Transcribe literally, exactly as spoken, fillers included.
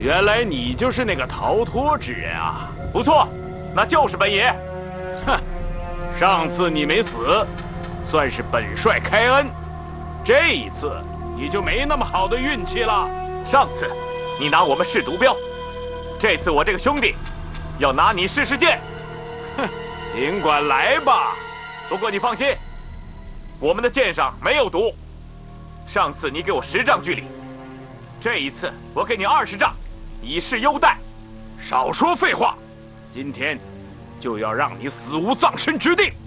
原来你就是那个逃脱之人啊！ 不错，那就是本爷。 哼，上次你没死，算是本帅开恩。这一次你就没那么好的运气了。 上次你拿我们试毒镖，这次我这个兄弟要拿你试试剑。 哼，尽管来吧。 不过你放心，我们的剑上没有毒。上次你给我十丈距离，这一次我给你二十丈，以示优待。 少说废话，今天就要让你死无葬身之地。